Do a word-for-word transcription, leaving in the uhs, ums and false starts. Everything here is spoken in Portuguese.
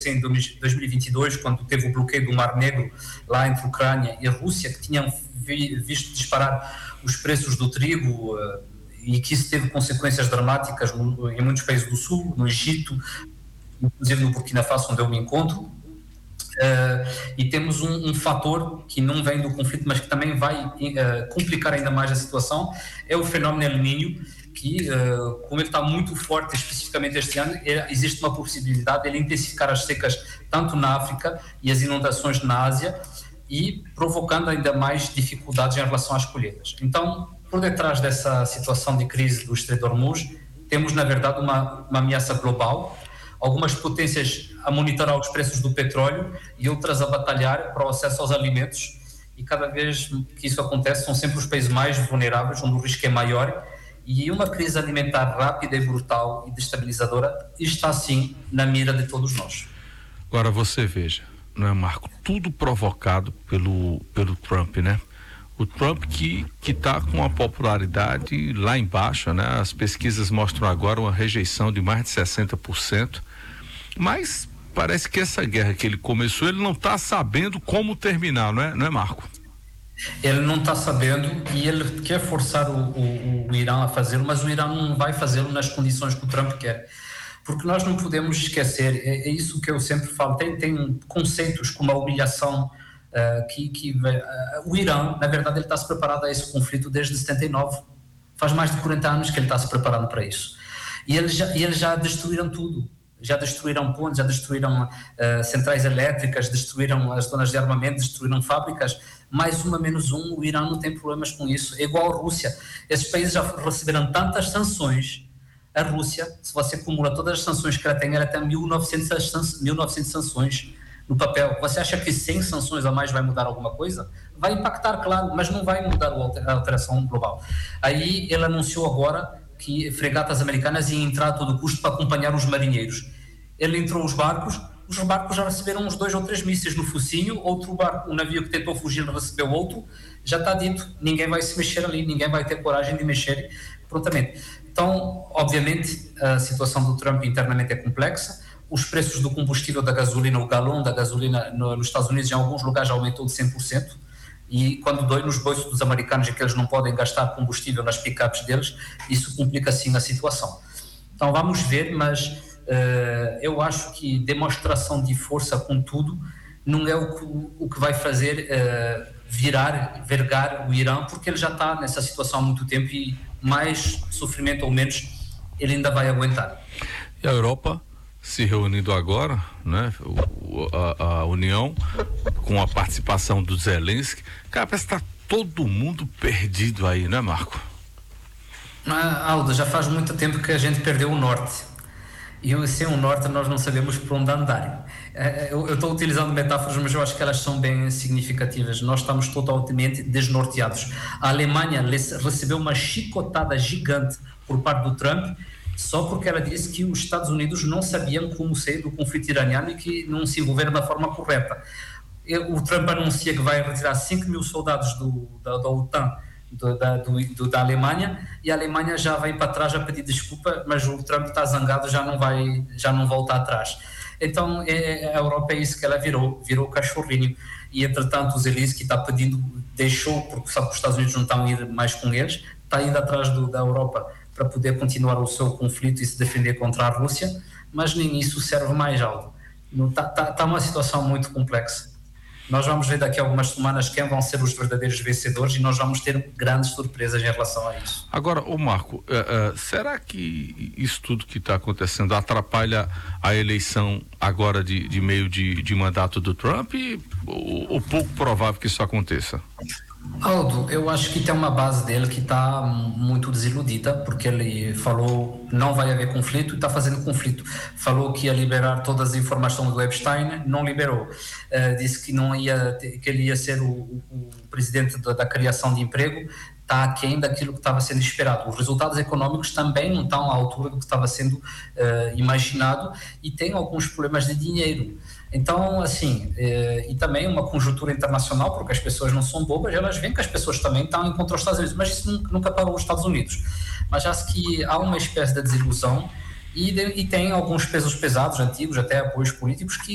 em dois mil e vinte e dois, quando teve o bloqueio do Mar Negro lá entre Ucrânia e Rússia, que tinham vi, visto disparar os preços do trigo uh, e que isso teve consequências dramáticas no, em muitos países do Sul, no Egito, inclusive no Burkina Faso, onde eu me encontro. Uh, e temos um, um fator que não vem do conflito, mas que também vai uh, complicar ainda mais a situação, é o fenómeno El Niño, que, uh, como ele está muito forte especificamente este ano, é, existe uma possibilidade de ele intensificar as secas tanto na África e as inundações na Ásia, e provocando ainda mais dificuldades em relação às colheitas. Então, por detrás dessa situação de crise do Estreito de Hormuz, temos na verdade uma, uma ameaça global, algumas potências a monitorar os preços do petróleo e outras a batalhar para o acesso aos alimentos, e cada vez que isso acontece são sempre os países mais vulneráveis, onde o risco é maior, e uma crise alimentar rápida e brutal e destabilizadora está sim na mira de todos nós. Agora você veja, não é, Marco, tudo provocado pelo, pelo Trump, né? O Trump que que está com a popularidade lá embaixo, né? As pesquisas mostram agora uma rejeição de mais de sessenta por cento, mas parece que essa guerra que ele começou, ele não está sabendo como terminar, não é, não é, Marco? Ele não está sabendo e ele quer forçar o, o, o Irã a fazê-lo, mas o Irã não vai fazê-lo nas condições que o Trump quer. Porque nós não podemos esquecer, é, é isso que eu sempre falo, tem, tem conceitos como a humilhação, uh, que, que uh, o Irã, na verdade, ele está se preparado a esse conflito desde setenta e nove, faz mais de quarenta anos que ele está se preparando para isso. E eles já, eles já destruíram tudo. Já destruíram pontes, já destruíram uh, centrais elétricas, destruíram as zonas de armamento, destruíram fábricas. Mais uma, menos um, o Irã não tem problemas com isso. É igual a Rússia. Esses países já receberam tantas sanções. A Rússia, se você acumula todas as sanções que ela tem, ela tem mil e novecentas sanções no papel. Você acha que cem sanções a mais vai mudar alguma coisa? Vai impactar, claro, mas não vai mudar a alteração global. Aí ele anunciou agora que fregatas americanas iam entrar a todo custo para acompanhar os marinheiros. Ele entrou os barcos, os barcos já receberam uns dois ou três mísseis no focinho, outro barco, um navio que tentou fugir recebeu outro, já está dito, ninguém vai se mexer ali, ninguém vai ter coragem de mexer prontamente. Então, obviamente, a situação do Trump internamente é complexa, os preços do combustível da gasolina, o galão da gasolina no, nos Estados Unidos em alguns lugares já aumentou de cem por cento, e quando dói nos bolsos dos americanos é que eles não podem gastar combustível nas picapes deles, isso complica sim a situação. Então vamos ver, mas uh, eu acho que demonstração de força com tudo não é o que, o que vai fazer uh, virar, vergar o Irã, porque ele já está nessa situação há muito tempo e mais sofrimento ou menos ele ainda vai aguentar. E a Europa se reunindo agora, né? O, a, a União, com a participação do Zelensky, cara, parece que está todo mundo perdido aí, né, Marco? Ah, Aldo, já faz muito tempo que a gente perdeu o norte. E sem o norte nós não sabemos por onde andar. Eu estou utilizando metáforas, mas eu acho que elas são bem significativas. Nós estamos totalmente desnorteados. A Alemanha recebeu uma chicotada gigante por parte do Trump, só porque ela disse que os Estados Unidos não sabiam como sair do conflito iraniano e que não se envolveram da forma correta. O Trump anuncia que vai retirar cinco mil soldados do, da, da OTAN do, da, do, do, da Alemanha, e a Alemanha já vem para trás a pedir desculpa, mas o Trump está zangado, já não vai, já não volta atrás. Então é, a Europa é isso que ela virou, virou cachorrinho, e entretanto o Zelensky está pedindo, deixou, porque sabe que os Estados Unidos não estão a ir mais com eles, está indo atrás do, da Europa para poder continuar o seu conflito e se defender contra a Rússia, mas nem isso serve mais, algo. Está tá, tá uma situação muito complexa. Nós vamos ver daqui a algumas semanas quem vão ser os verdadeiros vencedores, e nós vamos ter grandes surpresas em relação a isso. Agora, ô Marco, uh, uh, será que isso tudo que está acontecendo atrapalha a eleição agora de, de meio de, de mandato do Trump, ou, ou pouco provável que isso aconteça? Aldo, eu acho que tem uma base dele que está muito desiludida, porque ele falou não vai haver conflito e está fazendo conflito. Falou que ia liberar todas as informações do Epstein, não liberou. Uh, disse que não ia, que ele ia ser o, o, o presidente da, da criação de emprego, está aquém daquilo que estava sendo esperado. Os resultados econômicos também não estão à altura do que estava sendo uh, imaginado, e tem alguns problemas de dinheiro. Então, assim, eh, e também uma conjuntura internacional, porque as pessoas não são bobas, elas veem que as pessoas também estão em contra os Estados Unidos, mas isso nunca, nunca parou os Estados Unidos. Mas acho que há uma espécie de desilusão, e, de, e tem alguns pesos pesados, antigos, até apoios políticos, que